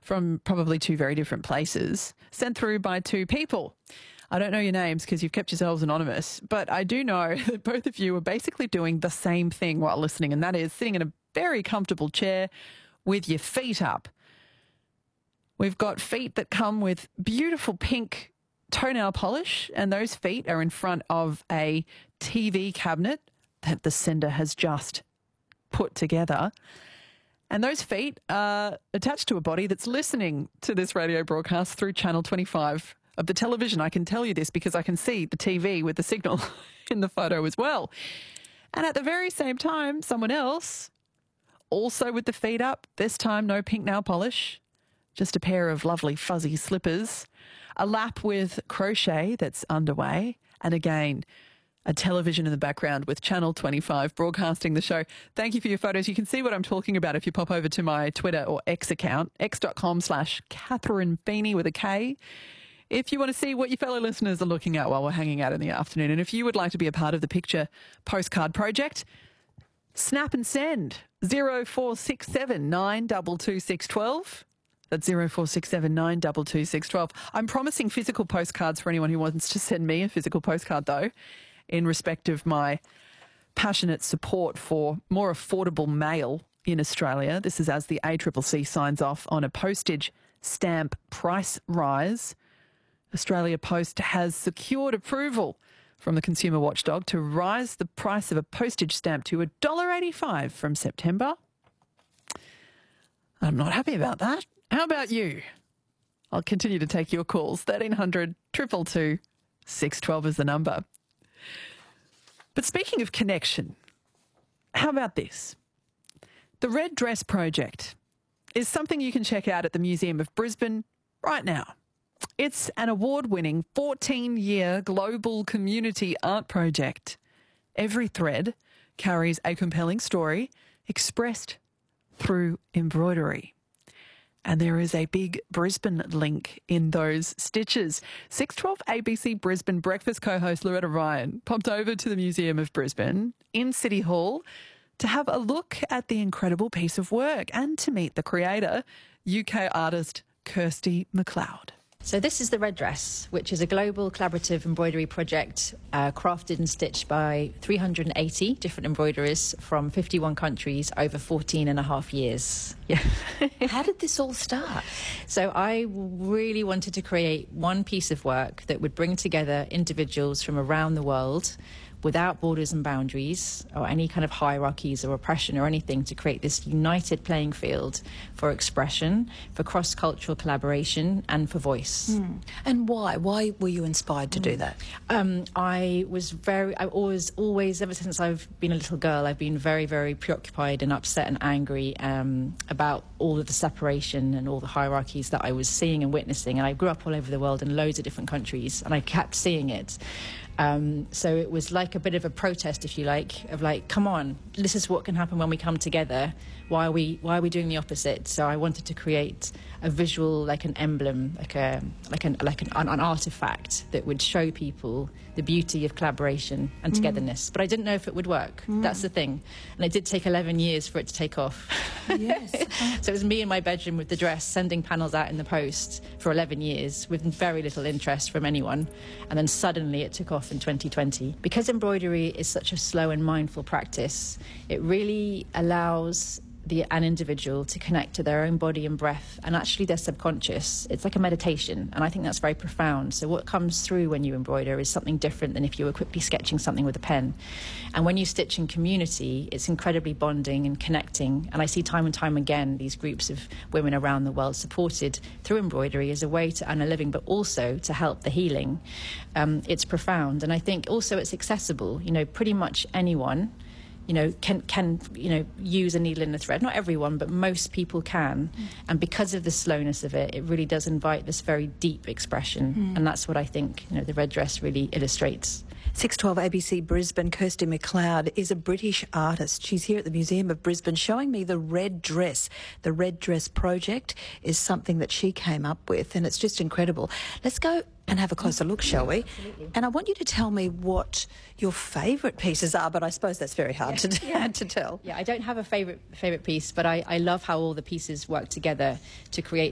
from probably two very different places, sent through by two people. I don't know your names because you've kept yourselves anonymous, but I do know that both of you are basically doing the same thing while listening, and that is sitting in a very comfortable chair with your feet up. We've got feet that come with beautiful pink toenail polish, and those feet are in front of a TV cabinet that the sender has just put together. And those feet are attached to a body that's listening to this radio broadcast through Channel 25 of the television. I can tell you this because I can see the TV with the signal in the photo as well. And at the very same time, someone else, also with the feet up, this time no pink nail polish, just a pair of lovely fuzzy slippers, a lap with crochet that's underway, and again, a television in the background with Channel 25 broadcasting the show. Thank you for your photos. You can see what I'm talking about if you pop over to my Twitter or X account, x.com/Catherine Feeney with a K. If you want to see what your fellow listeners are looking at while we're hanging out in the afternoon, and if you would like to be a part of the picture postcard project, snap and send 0467 922 612. That's 0467 922 612. I'm promising physical postcards for anyone who wants to send me a physical postcard, though, in respect of my passionate support for more affordable mail in Australia. This is as the ACCC signs off on a postage stamp price rise. Australia Post has secured approval from the consumer watchdog to rise the price of a postage stamp to $1.85 from September. I'm not happy about that. How about you? I'll continue to take your calls. 1300 222 612 is the number. But speaking of connection, how about this? The Red Dress Project is something you can check out at the Museum of Brisbane right now. It's an award-winning 14-year global community art project. Every thread carries a compelling story expressed through embroidery. And there is a big Brisbane link in those stitches. 612 ABC Brisbane breakfast co-host Loretta Ryan popped over to the Museum of Brisbane in City Hall to have a look at the incredible piece of work and to meet the creator, UK artist Kirsty MacLeod. So this is the Red Dress, which is a global collaborative embroidery project crafted and stitched by 380 different embroiderers from 51 countries over 14 and a half years. Yeah. How did this all start? So I really wanted to create one piece of work that would bring together individuals from around the world without borders and boundaries or any kind of hierarchies or oppression or anything, to create this united playing field for expression, for cross-cultural collaboration and for voice. And why? Why were you inspired to do that? I always, ever since I've been a little girl, I've been very, very preoccupied and upset and angry about all of the separation and all the hierarchies that I was seeing and witnessing. And I grew up all over the world in loads of different countries, and I kept seeing it. So it was like a bit of a protest, if you like, of like, come on, this is what can happen when we come together. Why are we doing the opposite? So I wanted to create a visual, like an emblem, like an artifact that would show people the beauty of collaboration and togetherness. But I didn't know if it would work. That's the thing. And it did take 11 years for it to take off. Yes. So it was me in my bedroom with the dress, sending panels out in the post for 11 years with very little interest from anyone. And then suddenly it took off in 2020. Because embroidery is such a slow and mindful practice, it really allows an individual to connect to their own body and breath and actually their subconscious. It's like a meditation, and I think that's very profound. So what comes through when you embroider is something different than if you were quickly sketching something with a pen. And when you stitch in community, it's incredibly bonding and connecting. And I see time and time again these groups of women around the world supported through embroidery as a way to earn a living, but also to help the healing. It's profound, and I think also it's accessible. You know, pretty much anyone can use a needle and a thread. Not everyone, but most people can. And because of the slowness of it, it really does invite this very deep expression. And that's what I think, the Red Dress really illustrates. 612 ABC Brisbane, Kirsty MacLeod is a British artist. She's here at the Museum of Brisbane showing me the Red Dress. The Red Dress project is something that she came up with, and it's just incredible. Let's go and have a closer look, shall we? Absolutely. And I want you to tell me what your favourite pieces are, but I suppose that's very hard to tell. Yeah, I don't have a favourite piece, but I love how all the pieces work together to create